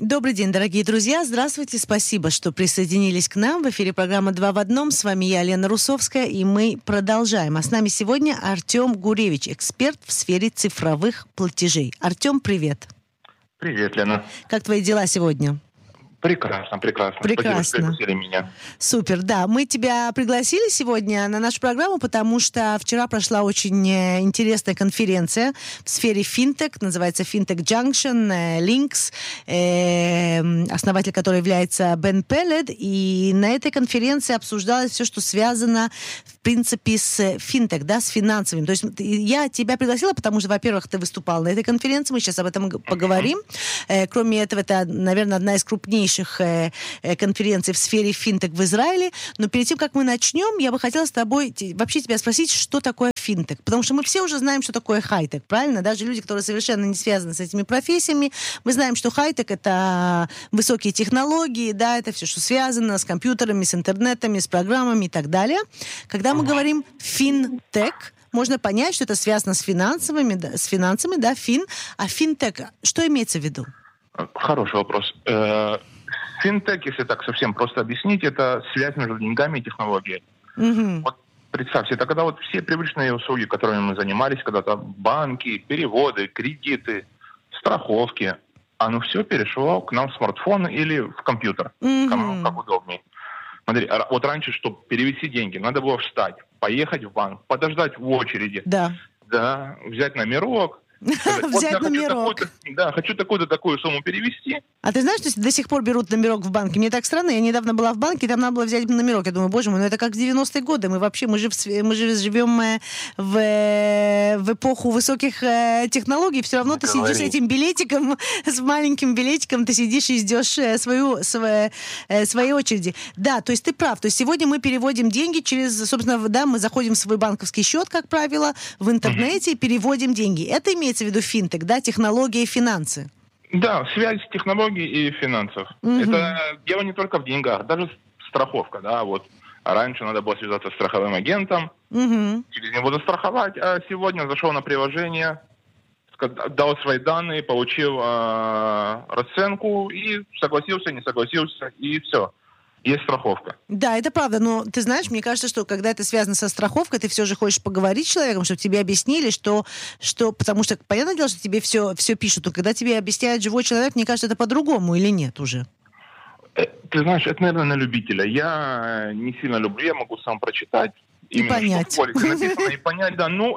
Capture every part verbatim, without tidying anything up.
Добрый день, дорогие друзья. Здравствуйте. Спасибо, что присоединились к нам. В эфире программа «Два в одном». С вами я, Лена Русовская, и мы продолжаем. А с нами сегодня Артем Гуревич, эксперт в сфере цифровых платежей. Артем, привет. Привет, Лена. Как твои дела сегодня? Прекрасно, прекрасно. Прекрасно. Спасибо, что пригласили меня. Супер, да. Мы тебя пригласили сегодня на нашу программу, потому что вчера прошла очень интересная конференция в сфере финтех, называется Fintech Junction, Links, основатель которой является Бен Пелед, и на этой конференции обсуждалось все, что связано, в принципе, с финтех, да, с финансовым. То есть я тебя пригласила, потому что, во-первых, ты выступал на этой конференции, мы сейчас об этом поговорим. Mm-hmm. Кроме этого, это, наверное, одна из крупнейших конференций в сфере финтех в Израиле. Но перед тем, как мы начнем, я бы хотела с тобой вообще тебя спросить, что такое финтех. Потому что мы все уже знаем, что такое хай-тек, правильно? Даже люди, которые совершенно не связаны с этими профессиями, мы знаем, что хай-тек — это высокие технологии, да, это все, что связано с компьютерами, с интернетами, с программами и так далее. Когда мы говорим финтех, можно понять, что это связано с финансовыми, да, с финансами, да, фин. А финтех, что имеется в виду? Хороший вопрос. Финтех, если так совсем просто объяснить, это связь между деньгами и технологией. Mm-hmm. Вот представьте, это когда вот все привычные услуги, которыми мы занимались когда-то, банки, переводы, кредиты, страховки, оно все перешло к нам в смартфон или в компьютер, mm-hmm. кому как удобнее. Смотри, вот раньше, чтобы перевести деньги, надо было встать, поехать в банк, подождать в очереди, да, да, взять номерок, сказать, вот взять номерок. Да, хочу такую-то такую сумму перевести. А ты знаешь, что до сих пор берут номерок в банке? Мне так странно, я недавно была в банке, там надо было взять номерок. Я думаю, боже мой, ну это как в девяностые годы. Мы вообще, мы же, мы же живем в, в эпоху высоких технологий. Все равно ты Говори. сидишь с этим билетиком, с маленьким билетиком, ты сидишь и ждешь свою, свою, своей очереди. Да, то есть ты прав. То есть сегодня мы переводим деньги через, собственно, да, мы заходим в свой банковский счет, как правило, в интернете и переводим деньги. Это имеется в виду финтех, да, технологии и финансы. Да, связь технологий и финансов. Угу. Это дело не только в деньгах, даже страховка, да, вот. Раньше надо было связаться с страховым агентом, угу. через него застраховать, а сегодня зашел на приложение, дал свои данные, получил э, расценку и согласился, не согласился, и все. Есть страховка. Да, это правда, но ты знаешь, мне кажется, что когда это связано со страховкой, ты все же хочешь поговорить с человеком, чтобы тебе объяснили, что, что потому что, понятное дело, что тебе все, все пишут, но когда тебе объясняет живой человек, мне кажется, это по-другому или нет уже? Ты знаешь, это, наверное, на любителя. Я не сильно люблю, я могу сам прочитать. И понять. Что в полисе написано, и понять, да, но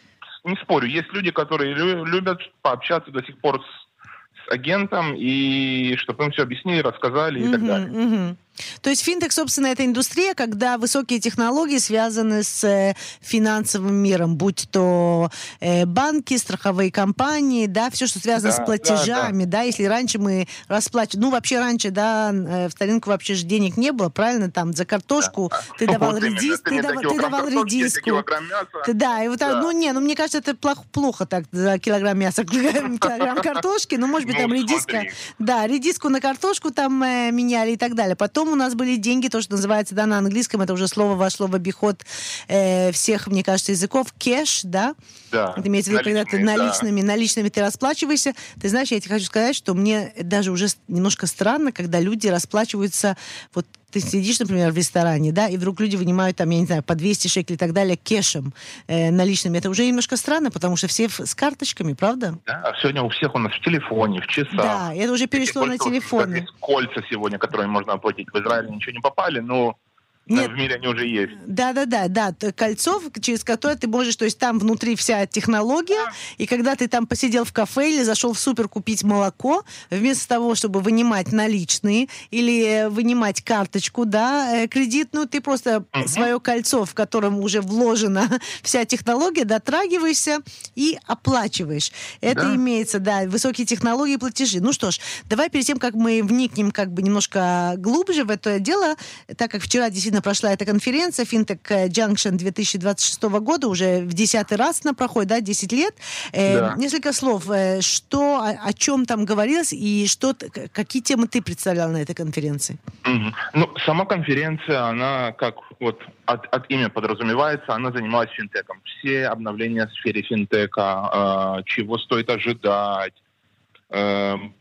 не спорю, есть люди, которые любят пообщаться до сих пор с агентом, и чтобы им все объяснили, рассказали и uh-huh, так далее. Uh-huh. То есть финтех, собственно, это индустрия, когда высокие технологии связаны с э, финансовым миром, будь то э, банки, страховые компании, да, все, что связано да, с платежами, да, да. да, если раньше мы расплачивали, ну, вообще раньше, да, э, в старинку вообще же денег не было, правильно, там, за картошку да. ты давал вот редис, ты, дав, ты давал редиску. Да, и вот, да. ну, не, ну, мне кажется, это плохо, плохо так, за килограмм мяса, килограмм картошки, ну, может быть, там редиска, да, редиску на картошку там э, меняли и так далее. Потом у нас были деньги, то, что называется, да, на английском, это уже слово вошло в обиход э, всех, мне кажется, языков, кэш, да? Да. Это имеется в виду, когда ты наличными, да. наличными ты расплачиваешься. Ты знаешь, я тебе хочу сказать, что мне даже уже немножко странно, когда люди расплачиваются, вот ты сидишь, например, в ресторане, да, и вдруг люди вынимают там, я не знаю, по двести шекелей и так далее, кэшем, э, наличными. Это уже немножко странно, потому что все с карточками, правда? Да, а сегодня у всех у нас в телефоне, в часах. Да, это уже перешло на телефоны. Есть кольца сегодня, которые можно оплатить. В Израиле ничего не попали, но... Нет. В мире они уже есть. Да-да-да, да. Кольцо, через которое ты можешь, то есть там внутри вся технология, да. и когда ты там посидел в кафе или зашел в супер купить молоко, вместо того, чтобы вынимать наличные или вынимать карточку, да, кредитную, ты просто угу. свое кольцо, в котором уже вложена вся технология, дотрагиваешься и оплачиваешь. Это да. имеется, да, высокие технологии платежи. Ну что ж, давай перед тем, как мы вникнем как бы немножко глубже в это дело, так как вчера действительно прошла эта конференция Fintech Junction две тысячи двадцать шестого года, уже в десятый раз она проходит, да, десять лет. Э, да. Несколько слов, э, что, о, о чем там говорилось и что, какие темы ты представлял на этой конференции? Mm-hmm. Ну, сама конференция, она, как вот от, от имя подразумевается, она занималась финтеком. Все обновления в сфере финтека, э, чего стоит ожидать, э,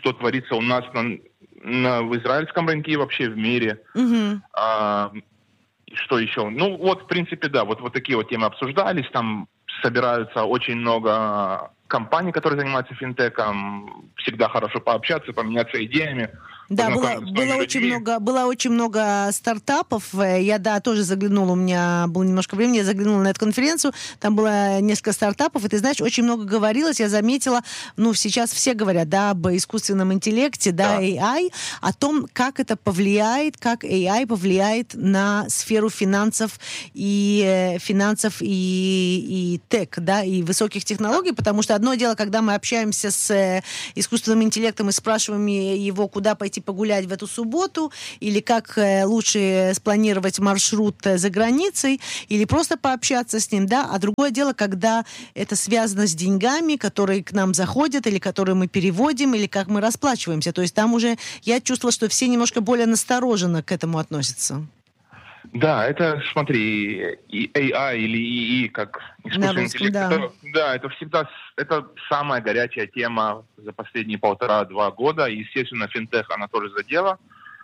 что творится у нас на, на, в израильском рынке и вообще в мире. Угу. А, что еще? Ну, вот, в принципе, да, вот, вот такие вот темы обсуждались. Там собираются очень много компаний, которые занимаются финтеком. Всегда хорошо пообщаться, поменяться идеями. Да, было, было, очень много, было очень много стартапов. Я, да, тоже заглянула, у меня было немножко времени, я заглянула на эту конференцию, там было несколько стартапов, и ты знаешь, очень много говорилось, я заметила, ну, сейчас все говорят, да, об искусственном интеллекте, да, да. эй ай, о том, как это повлияет, как эй ай повлияет на сферу финансов и финансов и, и тех, да, и высоких технологий, потому что одно дело, когда мы общаемся с искусственным интеллектом и спрашиваем его, куда пойти погулять в эту субботу, или как э, лучше спланировать маршрут э, за границей, или просто пообщаться с ним, да, а другое дело, когда это связано с деньгами, которые к нам заходят, или которые мы переводим, или как мы расплачиваемся, то есть там уже я чувствовала, что все немножко более настороженно к этому относятся. Да, это, смотри, и эй ай или ИИ, как искусственный интеллект, да. Это, да, это всегда это самая горячая тема за последние полтора-два года. И, естественно, финтех, она тоже задела.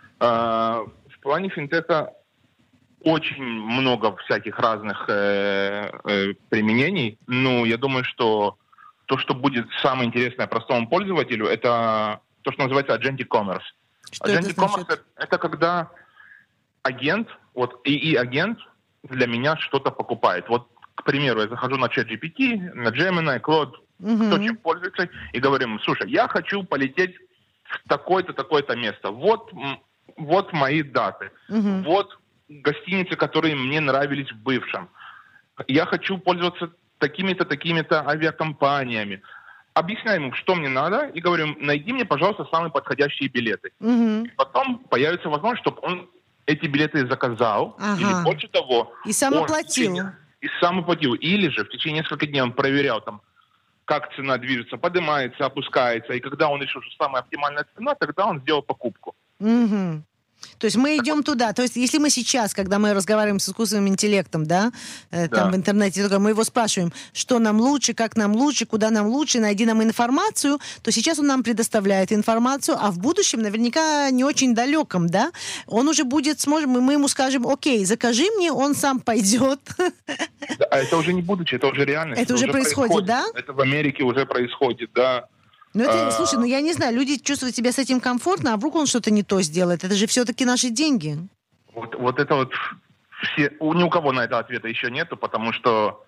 В плане финтеха очень много всяких разных э, э, применений. Ну, я думаю, что то, что будет самое интересное простому пользователю, это то, что называется agentic commerce. Что agentic это commerce это, это когда агент, вот ИИ-агент для меня что-то покупает. Вот, к примеру, я захожу на ChatGPT, на Gemini, Claude, uh-huh. кто чем пользуется, и говорим, слушай, я хочу полететь в такое-то, такое-то место. Вот, вот мои даты. Uh-huh. Вот гостиницы, которые мне нравились в бывшем. Я хочу пользоваться такими-то, такими-то авиакомпаниями. Объясняем ему, что мне надо, и говорим, найди мне, пожалуйста, самые подходящие билеты. Uh-huh. И потом появится возможность, чтобы он эти билеты заказал, ага. или больше того... И сам оплатил. И сам оплатил. Или же в течение нескольких дней он проверял, там, как цена движется, поднимается, опускается. И когда он решил, что самая оптимальная цена, тогда он сделал покупку. Угу. То есть мы идем туда. То есть если мы сейчас, когда мы разговариваем с искусственным интеллектом, да, э, там да. в интернете, мы его спрашиваем, что нам лучше, как нам лучше, куда нам лучше, найди нам информацию, то сейчас он нам предоставляет информацию, а в будущем, наверняка не очень далеком, да, он уже будет, сможем, мы ему скажем, окей, закажи мне, он сам пойдет. Да, а это уже не будущее, это уже реальность. Это, это уже происходит, происходит, да? Это в Америке уже происходит, да. Ну, это, а... слушай, ну я не знаю, люди чувствуют себя с этим комфортно, а вдруг он что-то не то сделает? Это же все-таки наши деньги. Вот, вот это вот все, ни у кого на это ответа еще нету, потому что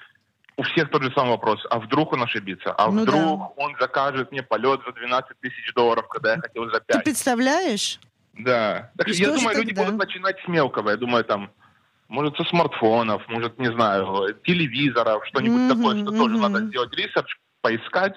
у всех тот же самый вопрос. А вдруг он ошибится? А ну, вдруг да. он закажет мне полет за двенадцать тысяч долларов, когда я хотел за пять? Ты представляешь? Да. Так что я думаю, люди тогда? будут начинать с мелкого. Я думаю, там, может, со смартфонов, может, не знаю, телевизоров, что-нибудь mm-hmm, такое, что mm-hmm. тоже надо сделать ресерч, поискать.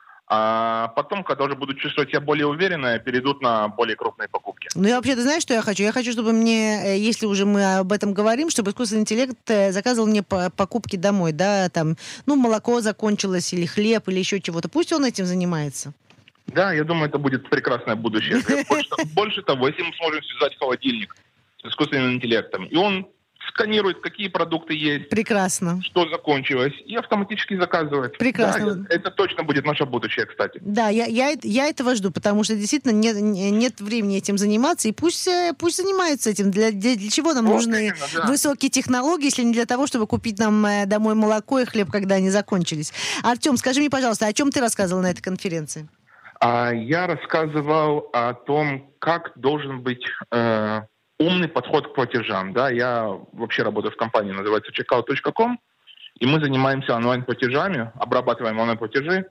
А потом, когда уже будут чувствовать себя более уверенно, перейдут на более крупные покупки. Ну, я вообще, ты знаешь, что я хочу? Я хочу, чтобы мне, если уже мы об этом говорим, чтобы искусственный интеллект заказывал мне покупки домой, да, там, ну, молоко закончилось, или хлеб, или еще чего-то. Пусть он этим занимается. Да, я думаю, это будет прекрасное будущее. Больше того, если мы сможем связать холодильник с искусственным интеллектом, и он сканирует, какие продукты есть. Прекрасно. Что закончилось, и автоматически заказывает. Прекрасно. Да, это точно будет наше будущее, кстати. Да, я, я, я этого жду, потому что действительно нет, нет времени этим заниматься, и пусть, пусть занимаются этим. Для, для, для чего нам вот нужны именно, да. высокие технологии, если не для того, чтобы купить нам домой молоко и хлеб, когда они закончились. Артем, скажи мне, пожалуйста, о чем ты рассказывал на этой конференции? А, я рассказывал о том, как должен быть... Э, умный подход к платежам, да, я вообще работаю в компании, называется checkout точка ком, и мы занимаемся онлайн-платежами, обрабатываем онлайн-платежи,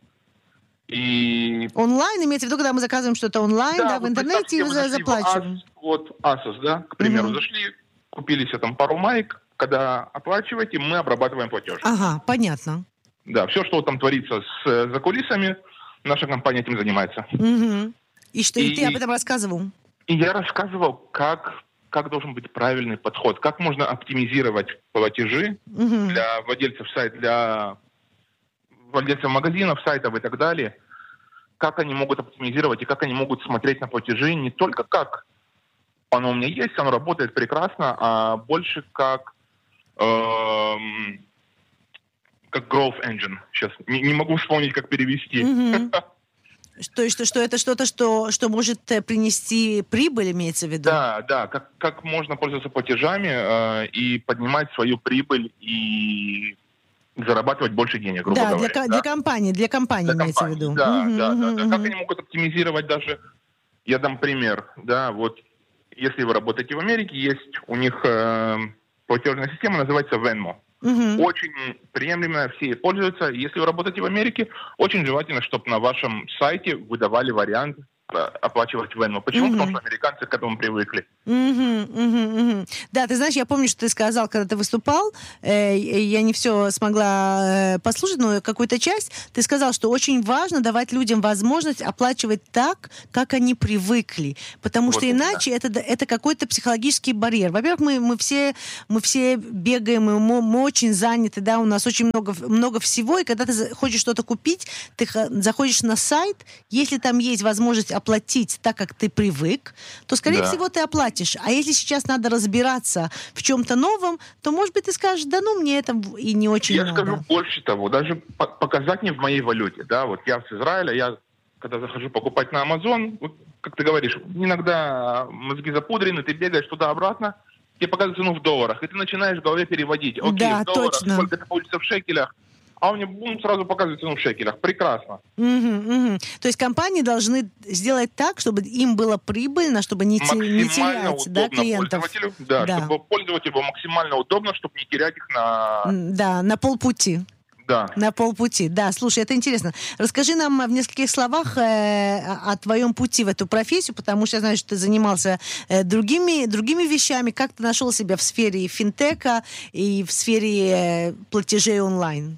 и... Онлайн, имеется в виду, когда мы заказываем что-то онлайн, да, да в интернете, и заплачиваем. Ас, вот Asos, да, к примеру, mm-hmm. зашли, купили себе там пару маек, когда оплачиваете, мы обрабатываем платеж. Ага, понятно. Да, все, что там творится с, за кулисами, наша компания этим занимается. Mm-hmm. И что, и, и ты об этом рассказывал? И я рассказывал, как... как должен быть правильный подход, как можно оптимизировать платежи uh-huh. для владельцев сайта, для владельцев магазинов, сайтов и так далее, как они могут оптимизировать и как они могут смотреть на платежи не только как оно у меня есть, оно работает прекрасно, а больше как эм, как growth engine. Сейчас не, не могу вспомнить, как перевести. Uh-huh. То есть, что, что это что-то, что, что может принести прибыль, имеется в виду? Да, да, как, как можно пользоваться платежами э, и поднимать свою прибыль и зарабатывать больше денег, грубо да, говоря. Для, да, для компании, для компании для имеется компании, в виду. Да, угу, да, угу, да, да. Угу. Как они могут оптимизировать даже, я дам пример, да, вот если вы работаете в Америке, есть у них э, платежная система, называется Venmo. Угу. Очень приемлемая, все ей пользуются. Если вы работаете в Америке, очень желательно, чтобы на вашем сайте выдавали вариант оплачивать Venmo. Почему? Угу. Потому что американцы к этому привыкли. Угу, угу, угу. Да, ты знаешь, я помню, что ты сказал, когда ты выступал, э, я не все смогла э, послушать, но какую-то часть, ты сказал, что очень важно давать людям возможность оплачивать так, как они привыкли, потому Вот что именно. иначе это, это какой-то психологический барьер. Во-первых, мы, мы, все, мы все бегаем, мы, мы очень заняты, да, у нас очень много, много всего, и когда ты хочешь что-то купить, ты заходишь на сайт, если там есть возможность оплатить так, как ты привык, то, скорее Да. всего, ты оплатишь. А если сейчас надо разбираться в чем-то новом, то, может быть, ты скажешь, да ну, мне это и не очень я надо. Я скажу больше того, даже показать мне в моей валюте, да, вот я с Израиля, я когда захожу покупать на Amazon, вот, как ты говоришь, иногда мозги запудрены, ты бегаешь туда-обратно, тебе показывают цену в долларах, и ты начинаешь в голове переводить. Окей, да, в долларах, точно. сколько это получится в шекелях, а у меня бум, сразу показывает цену в шекелях. Прекрасно. Угу, угу. То есть компании должны сделать так, чтобы им было прибыльно, чтобы не, те, не терять, да, клиентов. Пользователю, да, да, чтобы пользователю было максимально удобно, чтобы не терять их на... Да, на полпути. Да. На полпути. Да, слушай, это интересно. Расскажи нам в нескольких словах э, о твоем пути в эту профессию, потому что я знаю, что ты занимался э, другими, другими вещами. Как ты нашел себя в сфере финтека и в сфере э, платежей онлайн?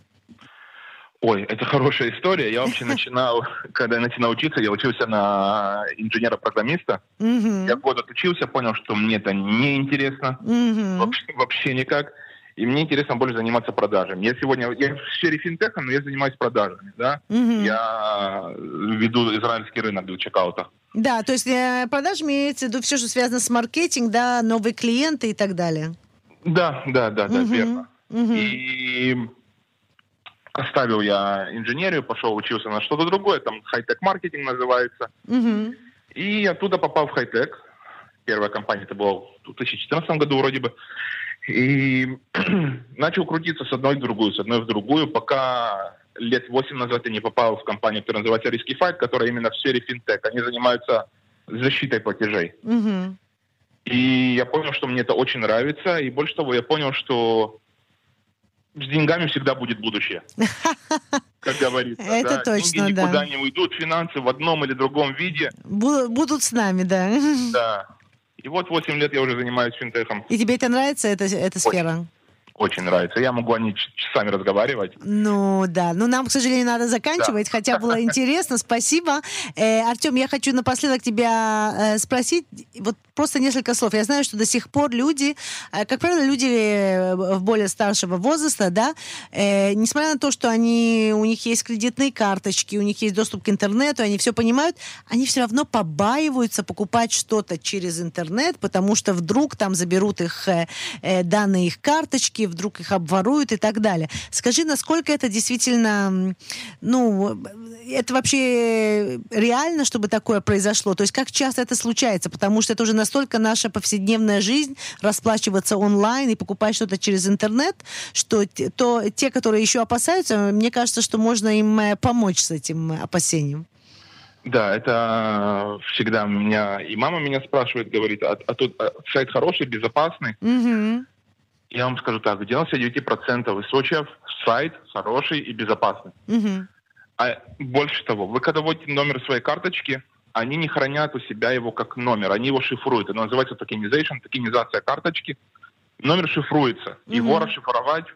Ой, это хорошая история. Я вообще начинал, когда я начинал учиться, я учился на инженера-программиста. Mm-hmm. Я год отучился, понял, что мне это неинтересно. Mm-hmm. Вообще, вообще никак. И мне интересно больше заниматься продажами. Я сегодня, я в сфере финтеха, но я занимаюсь продажами, да. Mm-hmm. Я веду израильский рынок для чекаута. Да, то есть э, продажами имеется в виду все, что связано с маркетингом, да, новые клиенты и так далее. Да, да, да, да, mm-hmm. верно. Mm-hmm. И... Оставил я инженерию, пошел учился на что-то другое, там хай-тек-маркетинг называется. Mm-hmm. И оттуда попал в хай-тек. Первая компания это была в две тысячи четырнадцатом году вроде бы. И начал крутиться с одной в другую, с одной в другую, пока лет восемь назад я не попал в компанию, которая называется Riskified, которая именно в сфере финтек. Они занимаются защитой платежей. Mm-hmm. И я понял, что мне это очень нравится. И больше того, я понял, что с деньгами всегда будет будущее, как говорится. Это да. точно, Деньги никуда да. не уйдут, финансы в одном или другом виде. Будут, будут с нами, да. Да. И вот восемь лет я уже занимаюсь финтехом. И тебе это нравится, эта, эта сфера? Очень нравится. Я могу о ней часами разговаривать. Ну, да. Ну, нам, к сожалению, надо заканчивать, да. Хотя было интересно. Спасибо. Э, Артем, я хочу напоследок тебя э, спросить, вот просто несколько слов. Я знаю, что до сих пор люди, э, как правило, люди в более старшего возраста, да, э, несмотря на то, что они, у них есть кредитные карточки, у них есть доступ к интернету, они все понимают, они все равно побаиваются покупать что-то через интернет, потому что вдруг там заберут их э, э, данные их карточки, вдруг их обворуют и так далее. Скажи, насколько это действительно, ну, это вообще реально, чтобы такое произошло? То есть как часто это случается? Потому что это уже настолько наша повседневная жизнь, расплачиваться онлайн и покупать что-то через интернет, что то, те, которые еще опасаются, мне кажется, что можно им помочь с этим опасением. Да, это всегда меня, и мама меня спрашивает, говорит, а, а тут а, сайт хороший, безопасный? Mm-hmm. Я вам скажу так, в девяносто девять процентов случаев сайт хороший и безопасный. Mm-hmm. А больше того, вы когда вводите номер своей карточки, они не хранят у себя его как номер, они его шифруют. Это называется токенизация, токенизация карточки. Номер шифруется. Mm-hmm. Его расшифровать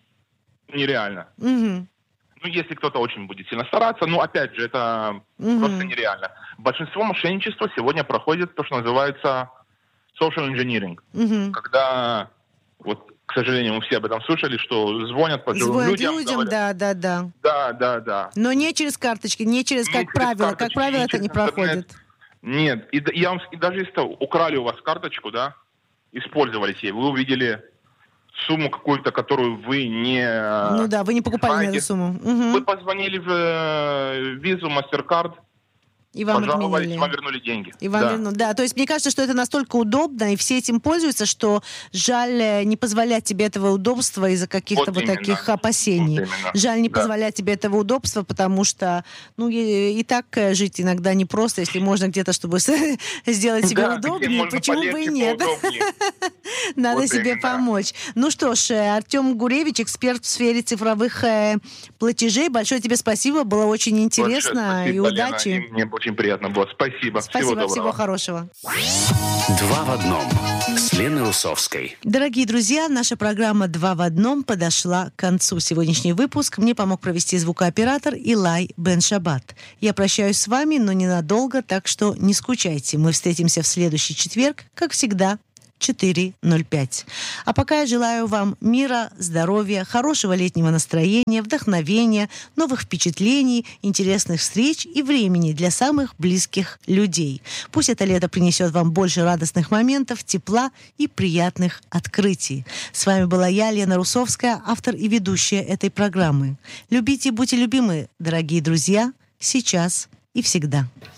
нереально. Mm-hmm. Ну, если кто-то очень будет сильно стараться, ну, опять же, это mm-hmm. просто нереально. Большинство мошенничества сегодня проходит то, что называется social engineering. Mm-hmm. Когда... Вот, к сожалению, мы все об этом слышали, что звонят пожилым звонят людям. людям, говорят, да, да, да. Да, да, да. Но не через карточки, не через, как не правило. через Как правило, не это не интернет. проходит. Нет. И, и, я вам, и даже если украли у вас карточку, да, использовали ей, вы увидели сумму какую-то, которую вы не... Ну да, вы не покупали на эту сумму. Угу. Вы позвонили в Visa, MasterCard, И вам пожаловались, отменили. вам вернули деньги. И вам да. верну... да, то есть мне кажется, что это настолько удобно, и все этим пользуются, что жаль не позволять тебе этого удобства из-за каких-то Вот вот именно. таких опасений. Вот именно. Жаль не Да. позволять тебе этого удобства, потому что, ну, и, и так жить иногда непросто, если можно где-то, чтобы сделать себе Да, удобнее, почему бы и нет? Поудобнее. Надо Вот себе именно. помочь. Ну что ж, Артем Гуревич, эксперт в сфере цифровых э, платежей. Большое тебе спасибо, было очень интересно. Большое и спасибо, удачи. Лена, и мне очень приятно было. Спасибо. Спасибо, Всего доброго. всего хорошего. Два в одном с Леной Русовской. Дорогие друзья, наша программа «Два в одном» подошла к концу. Сегодняшний выпуск мне помог провести звукооператор Илай Бен-Шабат. Я прощаюсь с вами, но ненадолго, так что не скучайте. Мы встретимся в следующий четверг, как всегда, четыре ноль пять. А пока я желаю вам мира, здоровья, хорошего летнего настроения, вдохновения, новых впечатлений, интересных встреч и времени для самых близких людей. Пусть это лето принесет вам больше радостных моментов, тепла и приятных открытий. С вами была я, Лена Русовская, автор и ведущая этой программы. Любите и будьте любимы, дорогие друзья, сейчас и всегда.